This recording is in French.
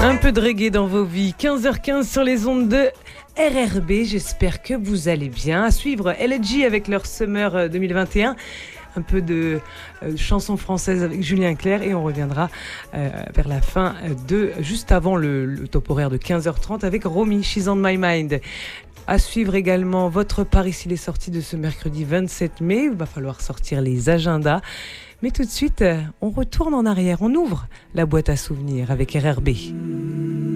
Un peu de reggae dans vos vies, 15h15 sur les ondes de RRB, j'espère que vous allez bien. À suivre LG avec leur Summer 2021, un peu de chansons françaises avec Julien Clerc et on reviendra vers la fin juste avant le top horaire de 15h30 avec Romy, She's on My Mind. À suivre également votre Paris s'il est sorti de ce mercredi 27 mai, il va falloir sortir les agendas. Mais tout de suite, on retourne en arrière, on ouvre la boîte à souvenirs avec RRB.